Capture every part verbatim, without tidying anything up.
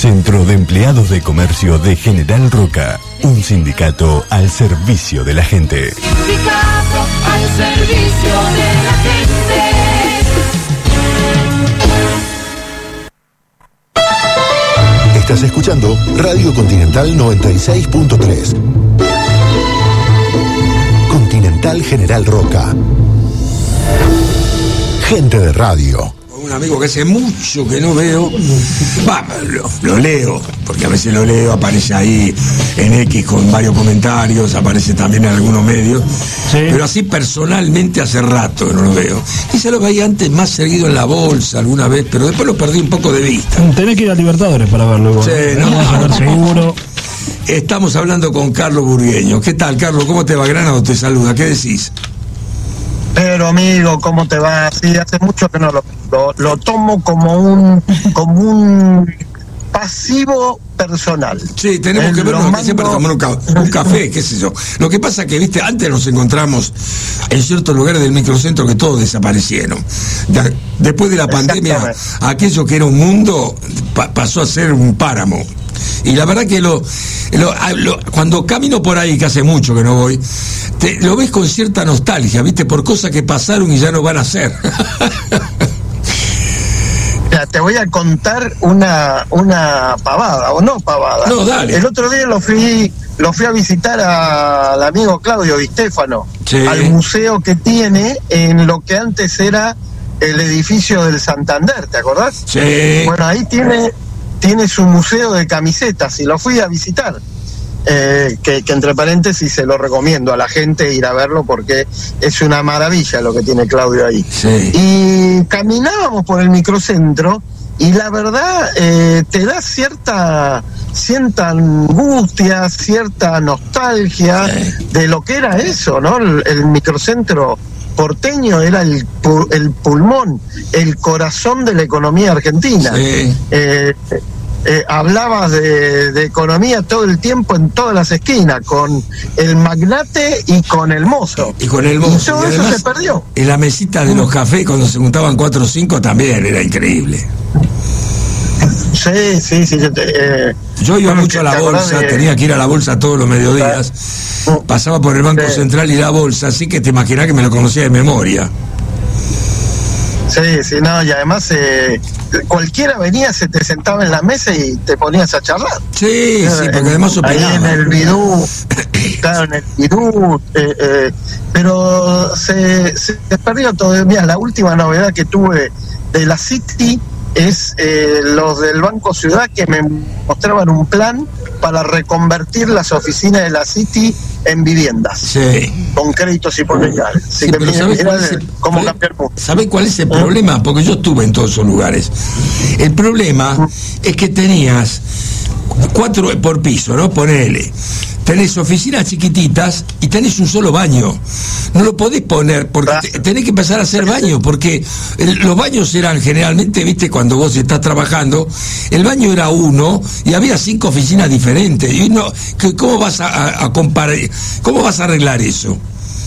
Centro de Empleados de Comercio de General Roca, un sindicato al servicio de la gente. Sindicato al servicio de la gente. Estás escuchando Radio Continental noventa y seis punto tres. Continental General Roca. Gente de radio. Un amigo que hace mucho que no veo, va, lo, lo leo, porque a veces lo leo, aparece ahí en X con varios comentarios, aparece también en algunos medios, sí. Pero así personalmente hace rato que no lo veo. Quizá lo veía antes más seguido en la bolsa alguna vez, pero después lo perdí un poco de vista. Tenés que ir a Libertadores para verlo igual. Sí, no, no, no, seguro. Estamos hablando con Carlos Burgueño. ¿Qué tal, Carlos? ¿Cómo te va? Granado te saluda. ¿Qué decís? Pero amigo, ¿cómo te va? Sí, hace mucho que no lo, lo, lo tomo como un como un pasivo personal. Sí, tenemos El, que vernos mando... siempre tomar un, ca un café, qué sé yo. Lo que pasa que, viste, antes nos encontramos en ciertos lugares del microcentro que todos desaparecieron. Ya, después de la pandemia, aquello que era un mundo pa pasó a ser un páramo. Y la verdad que lo, lo, lo cuando camino por ahí, que hace mucho que no voy, te, lo ves con cierta nostalgia, ¿viste? Por cosas que pasaron y ya no van a ser. Mira, te voy a contar una una pavada, o no pavada. No, dale. El otro día lo fui lo fui a visitar al amigo Claudio Di Stefano, sí. Al museo que tiene en lo que antes era el edificio del Santander, ¿te acordás? Sí. Bueno, ahí tiene... tiene su museo de camisetas y lo fui a visitar, eh, que, que entre paréntesis se lo recomiendo a la gente ir a verlo porque es una maravilla lo que tiene Claudio ahí. Sí. Y caminábamos por el microcentro y la verdad eh, te da cierta cierta angustia, cierta nostalgia, sí, de lo que era eso, ¿no? El, el microcentro porteño era el, el pulmón, el corazón de la economía argentina. Sí. Eh, eh, hablabas de, de economía todo el tiempo en todas las esquinas, con el magnate y con el mozo. Y con el mozo. Y todo y eso se perdió. En la mesita de los cafés, cuando se juntaban cuatro o cinco, también era increíble. Sí, sí, sí. Yo, te, eh, yo iba mucho a la bolsa, de... tenía que ir a la bolsa todos los mediodías. Pasaba por el Banco sí. Central y la bolsa, así que te imaginás que me lo conocía de memoria. Sí, sí, no, y además eh, cualquiera venía, se te sentaba en la mesa y te ponías a charlar. Sí, sí, porque en, además opinaba. Ahí en el bidú, claro, en el bidú, eh, eh, pero se, se perdió todo. Mira, la última novedad que tuve de la City es eh, los del Banco Ciudad, que me mostraban un plan para reconvertir las oficinas de la City en viviendas, sí, con créditos hipotecarios. Sí, pero ¿sabés cuál es el, cómo cambiar? ¿Sabés cuál es el problema? Porque yo estuve en todos esos lugares. El problema uh-huh. es que tenías cuatro por piso, ¿no? Ponele. Tenés oficinas chiquititas y tenés un solo baño. No lo podés poner, porque tenés que empezar a hacer baño, porque el, los baños eran generalmente, viste, cuando vos estás trabajando, el baño era uno y había cinco oficinas diferentes. Y no, ¿cómo vas a, a, a comparar? ¿Cómo vas a arreglar eso?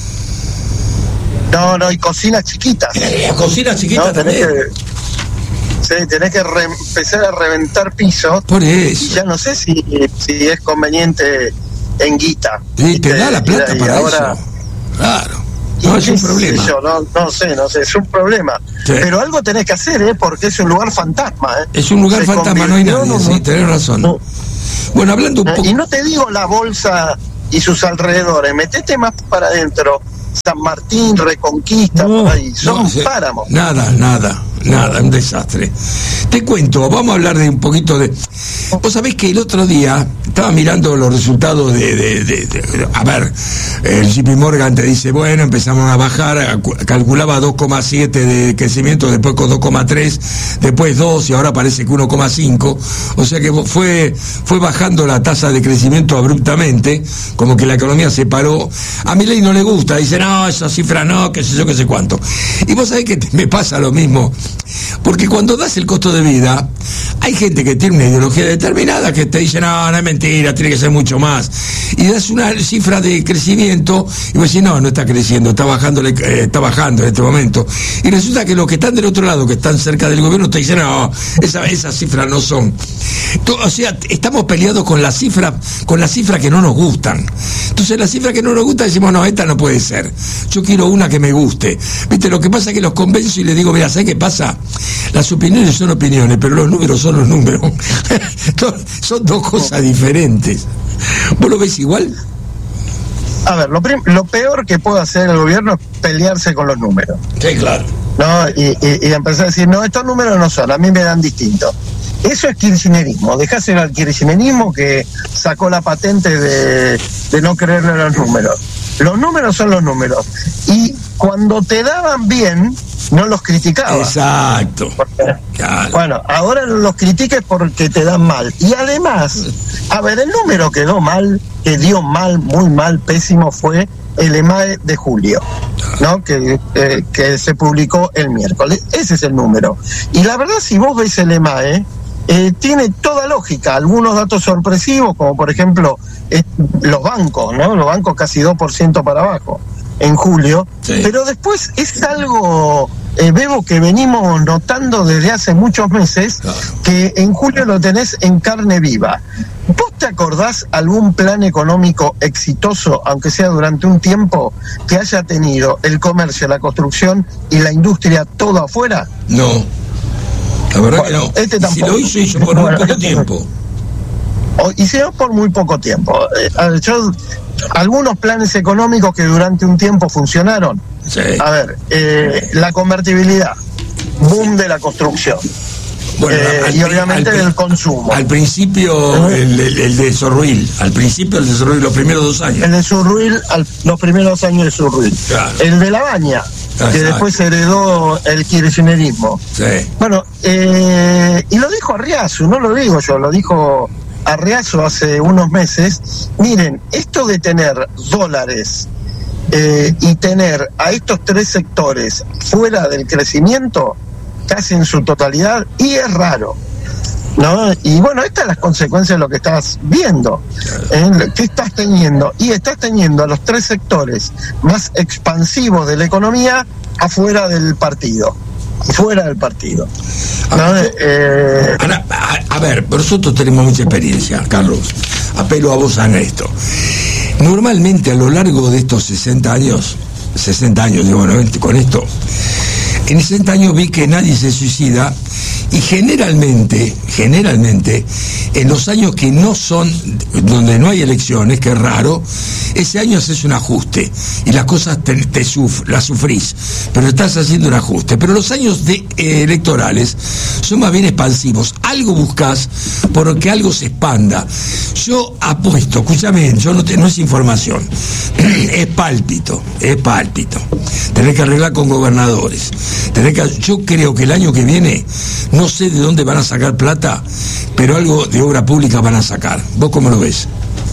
No, no, y cocinas chiquitas. Eh, cocinas chiquitas no, tenés también. Que, sí, tenés que re, empezar a reventar pisos. Por eso. Y ya no sé si, si es conveniente en guita. Y te da la plata y, para y ahora, eso. Claro. No, es un problema. Yo, no, no sé, no sé, es un problema. Sí. Pero algo tenés que hacer, ¿eh? Porque es un lugar fantasma, ¿eh? Es un lugar Se fantasma, no hay nadie, no, sí, no, tenés razón. No. Bueno, hablando un eh, poco... Y no te digo la bolsa y sus alrededores, metete más para adentro. San Martín, Reconquista, no, por ahí. Son no, páramos. Nada, nada, nada, un desastre. Te cuento, vamos a hablar de un poquito de... Vos sabés que el otro día estaba mirando los resultados de... de, de, de a ver, el J P Morgan te dice, bueno, empezamos a bajar, calculaba dos coma siete de crecimiento, después con dos coma tres, después dos y ahora parece que uno coma cinco. O sea que fue, fue bajando la tasa de crecimiento abruptamente, como que la economía se paró. A Milei no le gusta, dice, no, esa cifra no, qué sé yo, qué sé cuánto. Y vos sabés que me pasa lo mismo, porque cuando das el costo de vida, hay gente que tiene una ideología determinada que te dice, no, no es mentira, tiene que ser mucho más. Y das una cifra de crecimiento y vos decís, no, no está creciendo, está bajando, eh, está bajando en este momento. Y resulta que los que están del otro lado, que están cerca del gobierno, te dicen, no, esa, esas cifras no son. O sea, estamos peleados con la cifra, con las cifras que no nos gustan. Entonces, las cifras que no nos gustan decimos, no, esta no puede ser. Yo quiero una que me guste. Viste, lo que pasa es que los convenzo y les digo, mira, ¿sabes qué pasa? Las opiniones son opiniones, pero los números son los números. Son dos cosas diferentes. ¿Vos lo ves igual? A ver, lo, prim- lo peor que puede hacer el gobierno es pelearse con los números. Sí, claro. ¿No? Y, y, y empezar a decir, no, estos números no son, a mí me dan distinto. Eso es kirchnerismo, dejáselo al kirchnerismo que sacó la patente de, de no creerle a los números. Los números son los números. Y cuando te daban bien, no los criticabas. Exacto. Porque, claro. Bueno, ahora no los critiques porque te dan mal. Y además, a ver, el número que dio mal, que dio mal, muy mal, pésimo, fue el EMAE de julio, ¿no? Que, eh, que se publicó el miércoles. Ese es el número. Y la verdad, si vos ves el EMAE, eh, tiene toda lógica. Algunos datos sorpresivos, como por ejemplo eh, los bancos, ¿no? Los bancos casi dos por ciento para abajo en julio. Sí. Pero después es algo, eh, Bebo, que venimos notando desde hace muchos meses, claro, que en julio lo tenés en carne viva. ¿Vos te acordás algún plan económico exitoso, aunque sea durante un tiempo, que haya tenido el comercio, la construcción y la industria todo afuera? No, la verdad bueno, que no. Este tampoco. Si lo hizo, hizo por muy poco tiempo. O hicieron por muy poco tiempo. Eh, yo, algunos planes económicos que durante un tiempo funcionaron. Sí. A ver, eh, la convertibilidad, boom de la construcción. Bueno, eh, al, y obviamente al, del consumo. Al principio el, el, el de Surruil, al principio el de Surruil, los primeros dos años. El de Surruil, al, los primeros años de Surruil. Claro. El de La Baña, exacto, que después heredó el kirchnerismo. Sí. Bueno, eh, y lo dijo Arriazu, no lo digo yo, lo dijo Arriazu hace unos meses. Miren, esto de tener dólares eh, y tener a estos tres sectores fuera del crecimiento, casi en su totalidad, y es raro, ¿no? Y bueno, estas son las consecuencias de lo que estás viendo, ¿eh? ¿Qué estás teniendo? Y estás teniendo a los tres sectores más expansivos de la economía afuera del partido, fuera del partido, ¿no? A, eh, a, a ver, nosotros tenemos mucha experiencia, Carlos, apelo a vos en esto. Normalmente a lo largo de estos sesenta años, sesenta años, digo, bueno, con esto, en sesenta años vi que nadie se suicida, y generalmente, generalmente, en los años que no son, donde no hay elecciones, que es raro, ese año haces un ajuste y las cosas te, te suf, las sufrís, pero estás haciendo un ajuste. Pero los años de, eh, electorales son más bien expansivos. Algo buscas porque algo se expanda. Yo apuesto, escúchame, yo no, te, no es información, es pálpito, es pálpito. Tenés que arreglar con gobernadores. Tenés que, yo creo que el año que viene, no sé de dónde van a sacar plata, pero algo de obra pública van a sacar. ¿Vos cómo lo ves?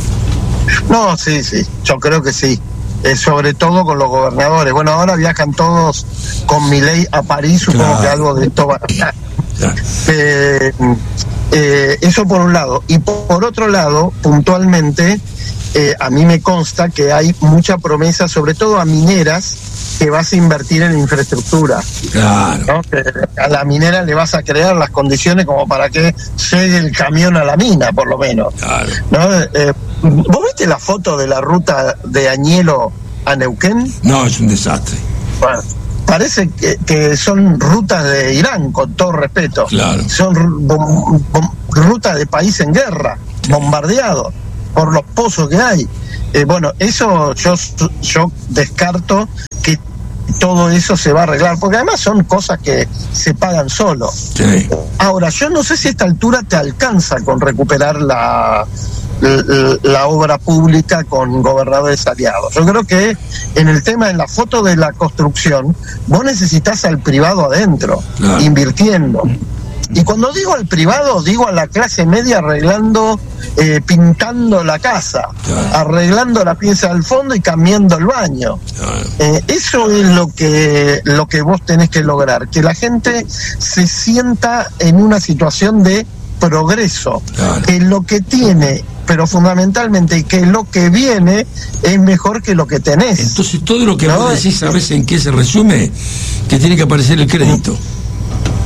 No, sí, sí, yo creo que sí. Eh, sobre todo con los gobernadores. Bueno, ahora viajan todos con Milei a París, supongo claro, que algo de esto va a estar. Claro. Eh, eh, eso por un lado. Y por otro lado, puntualmente, eh, a mí me consta que hay mucha promesa, sobre todo a mineras, que vas a invertir en infraestructura. Claro. ¿No? Que a la minera le vas a crear las condiciones como para que llegue el camión a la mina, por lo menos. Claro. ¿No? Eh, ¿Vos viste la foto de la ruta de Añelo a Neuquén? No, es un desastre. Bueno, parece que, que son rutas de Irán, con todo respeto. Claro. Son bom, bom, rutas de país en guerra, sí, bombardeados por los pozos que hay. Eh, bueno, eso yo, yo descarto que todo eso se va a arreglar, porque además son cosas que se pagan solo. Sí. Ahora, yo no sé si a esta altura te alcanza con recuperar la, la, la obra pública con gobernadores aliados. Yo creo que en el tema, en la foto de la construcción, vos necesitas al privado adentro, claro, invirtiendo. Y cuando digo al privado, digo a la clase media arreglando, eh, pintando la casa, claro, arreglando la pieza del fondo y cambiando el baño. Claro. Eh, eso es lo que, lo que vos tenés que lograr, que la gente se sienta en una situación de progreso, claro, que lo que tiene, pero fundamentalmente que lo que viene es mejor que lo que tenés. Entonces todo lo que ¿no? vos decís, ¿sabés en qué se resume? Que tiene que aparecer el crédito.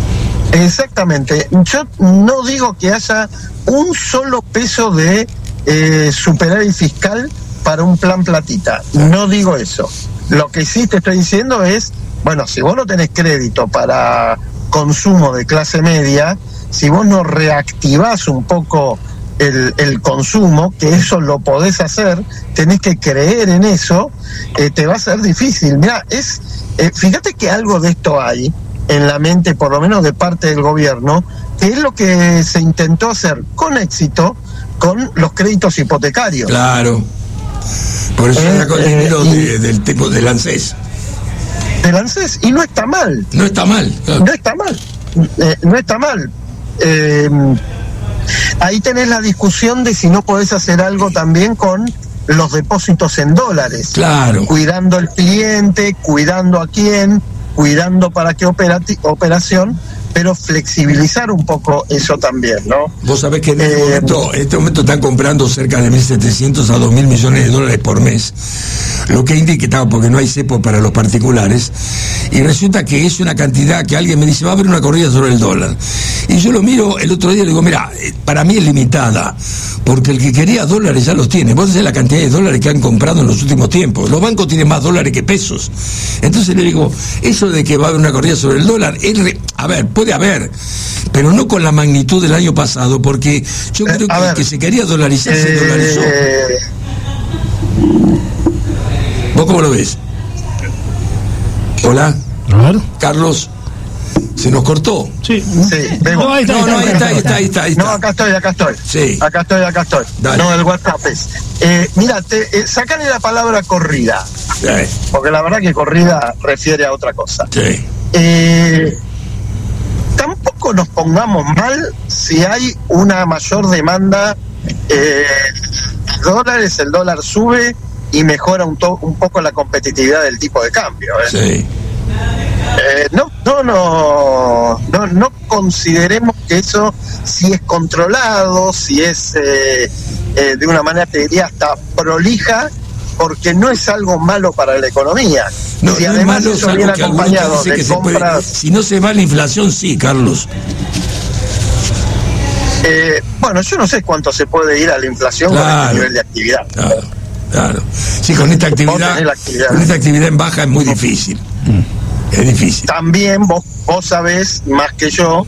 Exactamente. Yo no digo que haya un solo peso de eh, superávit fiscal para un plan platita. No digo eso. Lo que sí te estoy diciendo es, bueno, si vos no tenés crédito para consumo de clase media, si vos no reactivás un poco el, el consumo, que eso lo podés hacer, tenés que creer en eso, eh, te va a ser difícil. Mirá, es, eh, fíjate que algo de esto hay en la mente, por lo menos de parte del gobierno, que es lo que se intentó hacer con éxito con los créditos hipotecarios. Claro. Por eso eh, sacó el eh, dinero y, de, del tipo del ANSES. Del ANSES, y no está mal. No está mal. Claro. No está mal. Eh, no está mal. Eh, ahí tenés la discusión de si no podés hacer algo también con los depósitos en dólares. Claro. Cuidando al cliente, cuidando a quién, cuidando para qué operati- operación, pero flexibilizar un poco eso también, ¿no? Vos sabés que en este, Eh, momento, en este momento están comprando cerca de mil setecientos a dos mil millones de dólares por mes, lo que indica, porque no hay cepo para los particulares, y resulta que es una cantidad que alguien me dice, va a haber una corrida sobre el dólar. Y yo lo miro el otro día y le digo, mira, para mí es limitada, porque el que quería dólares ya los tiene. Vos sabés la cantidad de dólares que han comprado en los últimos tiempos. Los bancos tienen más dólares que pesos. Entonces le digo, eso de que va a haber una corrida sobre el dólar, es re... a ver, puede haber, pero no con la magnitud del año pasado, porque yo creo eh, que ver, el que se quería dolarizar eh, se dolarizó. ¿Vos cómo lo ves? Hola. A ver. Carlos. ¿Se nos cortó? Sí. Sí, vengo. No, ahí está, no, ahí no, ahí está, está, ahí está, ahí está, ahí está. No, acá estoy, acá estoy. Sí. Acá estoy, acá estoy. Dale. No, el WhatsApp es. Eh, mira, te, eh, sacale la palabra corrida, Sí. porque la verdad que corrida refiere a otra cosa. Sí. Eh, tampoco nos pongamos mal si hay una mayor demanda eh, de dólares, el dólar sube y mejora un, to- un poco la competitividad del tipo de cambio. ¿eh? Sí. Eh, no, no, no, no, no consideremos que eso, si es controlado, si es eh, eh, de una manera, te diría, hasta prolija, porque no es algo malo para la economía. No, si no además es malo, eso viene que alguno acompañado dice de que se puede, compras... si no se va la inflación, sí, Carlos. Eh, bueno, yo no sé cuánto se puede ir a la inflación Claro. con este nivel de actividad. Claro, claro. Sí, con esta actividad, tenés la actividad. con esta actividad en baja es muy difícil. Es difícil. También vos, vos sabés más que yo,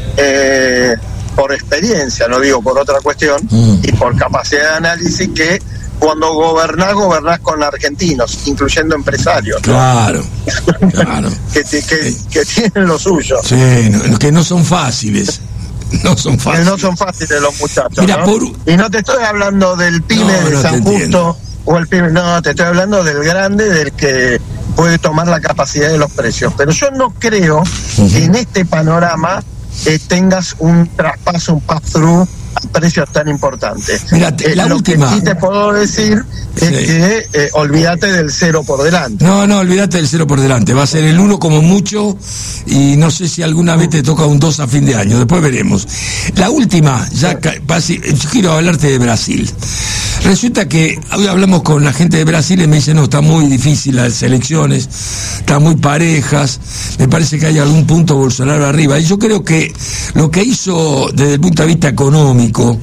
eh, por experiencia, no digo por otra cuestión, Mm. y por capacidad de análisis, que cuando gobernás, gobernás con argentinos, incluyendo empresarios, ¿no? Claro, claro. que, te- que, que tienen lo suyo. Sí, no, que no son fáciles. No son Que fáciles. no son fáciles los muchachos. Mira, ¿no? por- Y no te estoy hablando del pyme No, de no San te Justo entiendo. o el pyme, no, te estoy hablando del grande, del que puede tomar la capacidad de los precios. Pero yo no creo que en este panorama eh, tengas un traspaso, un pass-through a precios tan importantes. Mira, te- la lo última. que sí te puedo decir es Sí. que eh, olvídate del cero por delante. No, no, olvídate del cero por delante. Va a ser el uno como mucho y no sé si alguna vez te toca un dos a fin de año. Después veremos. La última, ya ca- casi- yo quiero hablarte de Brasil. Resulta que hoy hablamos con la gente de Brasil y me dicen, no, está muy difícil las elecciones, están muy parejas, me parece que hay algún punto Bolsonaro arriba. Y yo creo que lo que hizo desde el punto de vista económico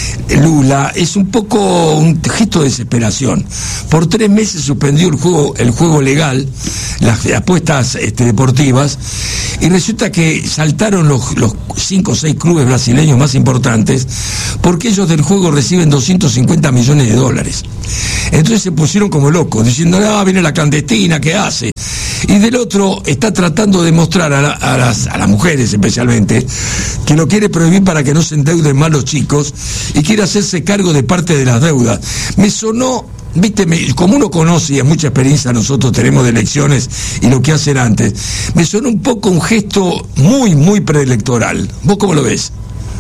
Lula es un poco un gesto de desesperación. Por tres meses suspendió el juego, el juego legal, las apuestas este, deportivas, y resulta que saltaron los, los cinco o seis clubes brasileños más importantes, porque ellos del juego reciben doscientos cincuenta millones de dólares. Entonces se pusieron como locos, diciendo, ah, viene la clandestina, ¿qué hace? Y del otro está tratando de mostrar a, la, a, las, a las mujeres especialmente que lo quiere prohibir para que no se endeuden más los chicos y quiere hacerse cargo de parte de las deudas. Me sonó, viste, me, como uno conoce y a mucha experiencia nosotros tenemos de elecciones y lo que hacen antes, me sonó un poco un gesto muy, muy preelectoral. ¿Vos cómo lo ves?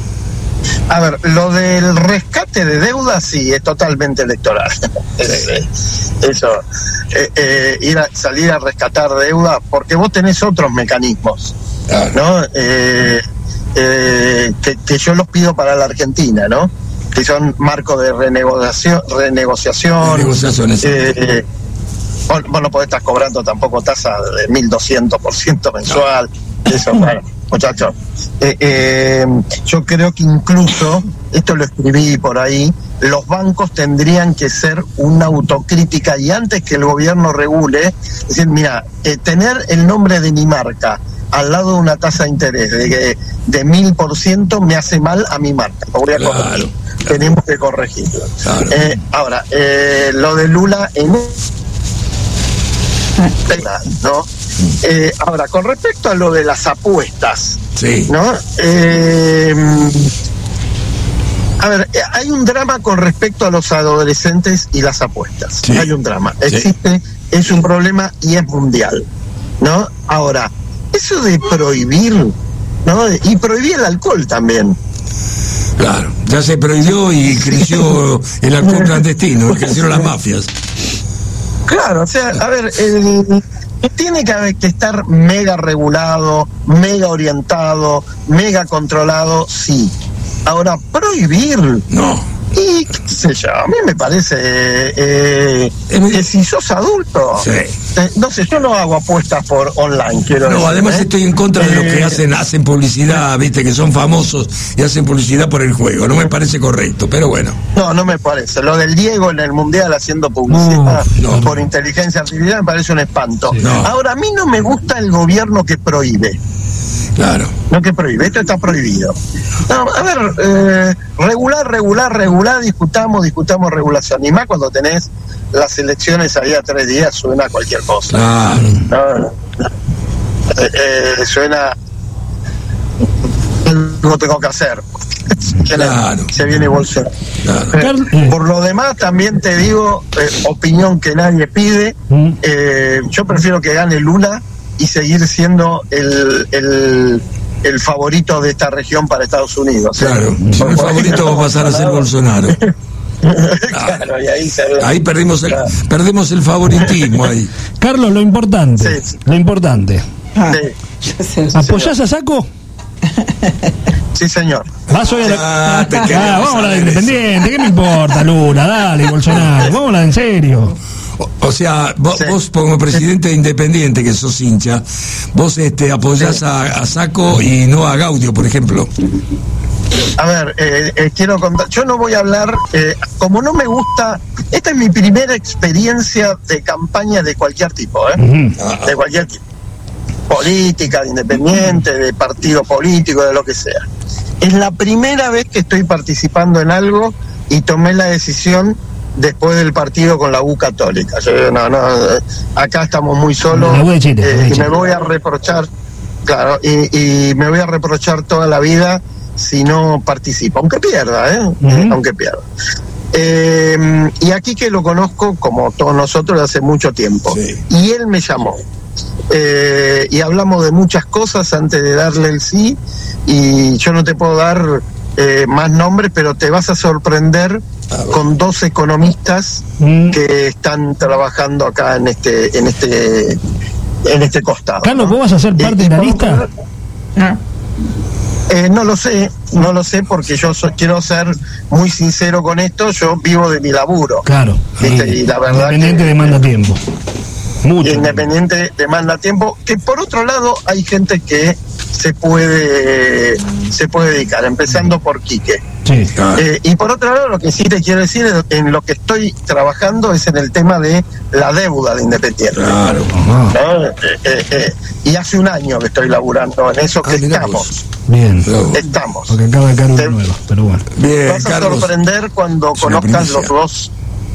A ver, lo del rescate de deuda sí es totalmente electoral. Eso, eh, eh, ir a, salir a rescatar deuda, porque vos tenés otros mecanismos, ¿no? Eh, eh, que, que yo los pido para la Argentina, ¿no? Que son marcos de renegociación, renegociación. Renegociaciones. Eh, vos, vos no podés estar cobrando tampoco tasa de mil doscientos por ciento mensual. No. Eso, bueno, muchachos. Eh, eh, yo creo que incluso, esto lo escribí por ahí, los bancos tendrían que ser una autocrítica y antes que el gobierno regule, decir, mira, eh, tener el nombre de mi marca al lado de una tasa de interés de, de mil por ciento me hace mal a mi marca. Lo voy a Claro, corregir. claro. Tenemos que corregirlo. Claro. Eh, ahora, eh, lo de Lula en ¿no? Eh, ahora, con respecto a lo de las apuestas, Sí. ¿no? Eh, a ver, eh, hay un drama con respecto a los adolescentes y las apuestas. Sí. Hay un drama. Sí. Existe, es un problema y es mundial, ¿no? Ahora, eso de prohibir, ¿no? Y prohibir el alcohol también. Claro, ya se prohibió y creció el alcohol clandestino, crecieron las mafias. Claro, o sea, a ver, el, tiene que, haber, que estar mega regulado, mega orientado, mega controlado, sí. Ahora, prohibir, No. y qué sé yo, a mí me parece eh, que si sos adulto, Sí. eh, no sé, yo no hago apuestas por online, quiero No, decir, además ¿eh? estoy en contra de los que Eh, hacen hacen publicidad, viste, que son famosos y hacen publicidad por el juego. No me parece correcto, pero bueno. No, no me parece. Lo del Diego en el Mundial haciendo publicidad No, no. por inteligencia artificial me parece un espanto. No. Ahora, a mí no me gusta el gobierno que prohíbe. Claro. No que prohíbe, esto está prohibido. No, a ver, eh, regular, regular, regular, discutamos, discutamos regulación. Y más cuando tenés las elecciones ahí a tres días, suena cualquier cosa. Claro. No, no. Eh, eh, suena... Algo tengo que hacer. Claro. Se viene Bolsonaro. Claro. Eh, por lo demás, también te digo, eh, opinión que nadie pide, Mm. eh, yo prefiero que gane Lula y seguir siendo el, el, el favorito de esta región para Estados Unidos. Claro. ¿eh? Si no, el favorito va a pasar a ser Bolsonaro. Claro, y ahí se ve. Ahí perdimos el, Claro. perdemos el favoritismo ahí. Carlos, lo importante, Sí. lo importante. Ah, Sí, ya sé. ¿Apoyás a Saco? sí, señor. Vas hoy a la... Ah, te Ah, queremos vamos a la de saber eso. Independiente, ¿qué me importa, Lula? Dale, Bolsonaro, vamos a la de en serio. O, o sea, vos, Sí. vos como presidente de Independiente, que sos hincha, vos este apoyás a, a Saco y no a Gaudio, por ejemplo. A ver, eh, eh, quiero contar, yo no voy a hablar, eh, como no me gusta, esta es mi primera experiencia de campaña de cualquier tipo, ¿eh? Ujú. De cualquier tipo. Política, de independiente, de partido político, de lo que sea. Es la primera vez que estoy participando en algo y tomé la decisión después del partido con la U Católica. Yo, no, no, acá estamos muy solos La U de Chile, la U de eh, y Chile. me voy a reprochar, claro, y, y me voy a reprochar toda la vida si no participo, aunque pierda, ¿eh? Ujú. Eh, aunque pierda. Eh, y aquí que lo conozco, como todos nosotros, hace mucho tiempo. Sí. Y él me llamó. Eh, y hablamos de muchas cosas antes de darle el sí. Y yo no te puedo dar eh, más nombres, pero te vas a sorprender con dos economistas Mm. que están trabajando acá en este, en este, en este costado. Carlos, ¿no? ¿vos vas a ser Eh, parte y de la por lista? otro- Ah, Eh, no lo sé, no lo sé porque yo so- quiero ser muy sincero con esto, yo vivo de mi laburo. Claro. Viste, ahí, y la verdad Independiente que- demanda tiempo. Mucho. Independiente demanda tiempo, que por otro lado hay gente que se puede se puede dedicar, empezando por Quique. Sí. Ah, Eh, y por otro lado, lo que sí te quiero decir, es- en lo que estoy trabajando es en el tema de la deuda de Independiente. claro. Ajá. ¿no? Eh, eh, eh, y hace un año que estoy laburando en eso, que Ah, mirá estamos, vos. Bien. Bravo. estamos. Porque acaba de caer una Te- nueva, pero bueno. Bien, Vas a Carlos. sorprender cuando Es una conozcas primicia. los dos.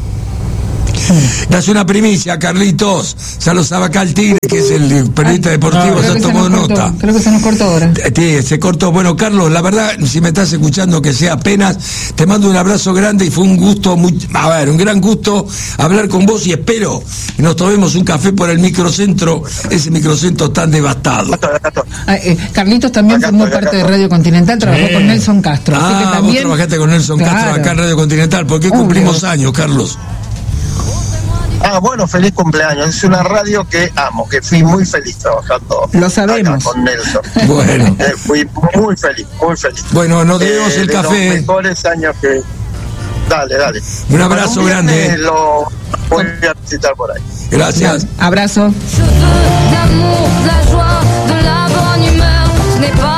Das una primicia, Carlitos. Ya lo sabe acá el Tigre, que es el periodista deportivo, creo ya que se tomó nos cortó, nota. Creo que se nos cortó ahora. Sí, se cortó. Bueno, Carlos, la verdad, si me estás escuchando, que sea apenas, te mando un abrazo grande y fue un gusto, muy, a ver, un gran gusto hablar con vos y espero que nos tomemos un café por el microcentro, ese microcentro tan devastado. Ah, eh, Carlitos también Acá formó estoy, acá parte de estoy. Radio Continental, trabajó Sí. con Nelson Castro. así que Ah, también, vos trabajaste con Nelson Castro Claro. acá en Radio Continental. ¿Por qué Obvio. cumplimos años, Carlos? Ah, bueno, feliz cumpleaños. Es una radio que amo, que fui muy feliz trabajando Lo sabemos. acá con Nelson. Bueno. Eh, fui muy feliz, muy feliz. Bueno, nos debemos Eh, el de café. Los mejores años que... Dale, dale. Un abrazo Bueno, un viernes grande. Lo voy a visitar por ahí. Gracias. Abrazo. Je veux de l'amour, de la joie, de la bonne humeur. Je n'ai pas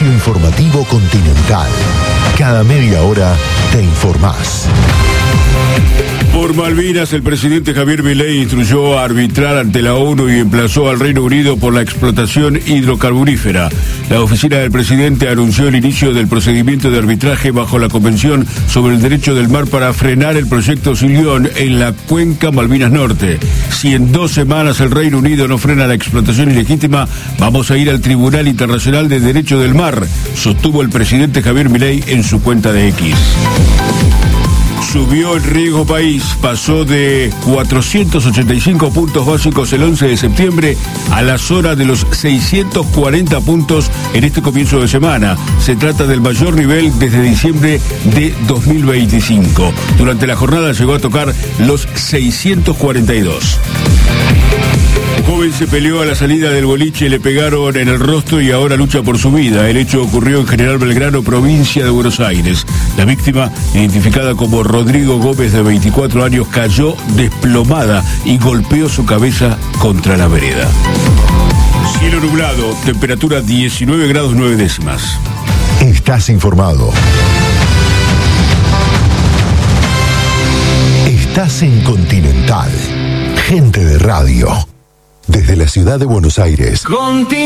Espacio informativo Continental. Cada media hora te informás. Por Malvinas, el presidente Javier Milei instruyó a arbitrar ante la ONU y emplazó al Reino Unido por la explotación hidrocarburífera. La oficina del presidente anunció el inicio del procedimiento de arbitraje bajo la Convención sobre el Derecho del Mar para frenar el proyecto Silión en la cuenca Malvinas Norte. Si en dos semanas el Reino Unido no frena la explotación ilegítima, vamos a ir al Tribunal Internacional de Derecho del Mar, sostuvo el presidente Javier Milei en su cuenta de X. Subió el riesgo país, pasó de cuatrocientos ochenta y cinco puntos básicos el once de septiembre a la zona de los seiscientos cuarenta puntos en este comienzo de semana. Se trata del mayor nivel desde diciembre de dos mil veinticinco. Durante la jornada llegó a tocar los seiscientos cuarenta y dos. Un joven se peleó a la salida del boliche, le pegaron en el rostro y ahora lucha por su vida. El hecho ocurrió en General Belgrano, provincia de Buenos Aires. La víctima, identificada como Rodrigo Gómez, de veinticuatro años, cayó desplomada y golpeó su cabeza contra la vereda. Cielo nublado, temperatura diecinueve grados nueve décimas. Estás informado. Estás en Continental. Gente de radio. Desde la ciudad de Buenos Aires.